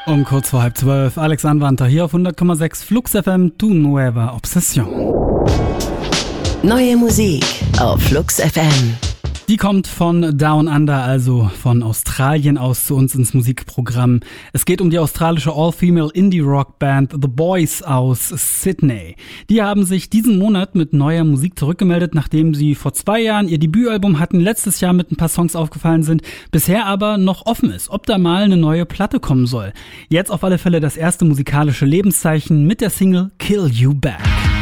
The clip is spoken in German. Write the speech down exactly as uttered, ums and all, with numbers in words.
Um kurz vor halb zwölf, Alex Anwandter hier auf hundert Komma sechs Flux F M, Tu Nueva Obsession. Neue Musik auf Flux F M. Die kommt von Down Under, also von Australien aus zu uns ins Musikprogramm. Es geht um die australische All-Female Indie-Rock-Band The Boys aus Sydney. Die haben sich diesen Monat mit neuer Musik zurückgemeldet, nachdem sie vor zwei Jahren ihr Debütalbum hatten, letztes Jahr mit ein paar Songs aufgefallen sind, bisher aber noch offen ist, ob da mal eine neue Platte kommen soll. Jetzt auf alle Fälle das erste musikalische Lebenszeichen mit der Single Kill You Back.